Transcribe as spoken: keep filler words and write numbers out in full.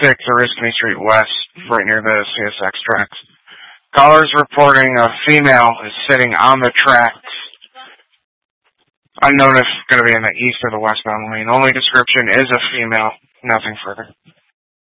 six Oriskany Street West, right near the C S X tracks. Callers reporting a female is sitting on the tracks. Unknown if it's going to be in the east or the westbound lane. Only description is a female. Nothing further.